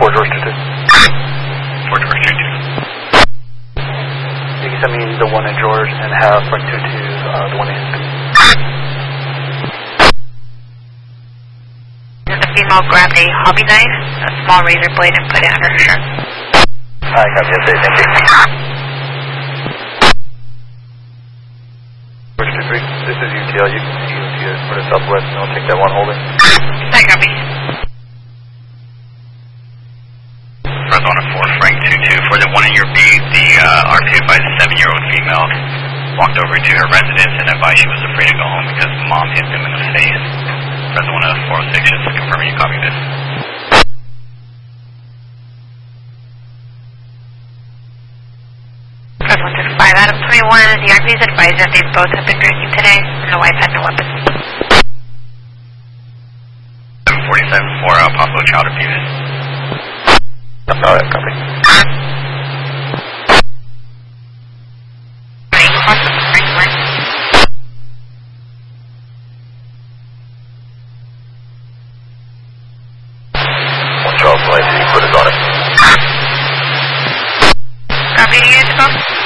George 22. 4 George 22. You can send me the one in George and have for 22 the one in The female grabbed a hobby knife, a small razor blade, and put it under her shirt. I got the update, thank you. George 23, this is UTL. You can see UTL for the southwest, and I'll take that one holding. I copy. Arizona 4 Frank 22. For the one in your B, the RP advised a 7-year-old female walked over to her residence and advised she was afraid to go home because mom hit them in the face. Arizona 406, just confirming you copy this. President 65, Adam 21, the RPs advised that they both have been drinking today, and the wife had no weapons. 747 for possible child abuse. Alright, copy. One child flight, you put us on it. Copy, you guys,